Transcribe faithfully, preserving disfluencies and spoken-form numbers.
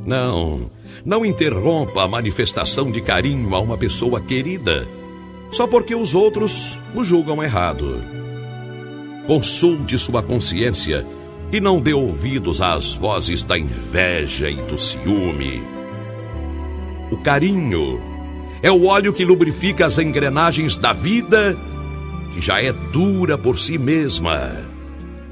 Não, não interrompa a manifestação de carinho a uma pessoa querida, só porque os outros o julgam errado. Consulte sua consciência e não dê ouvidos às vozes da inveja e do ciúme. O carinho é o óleo que lubrifica as engrenagens da vida, que já é dura por si mesma.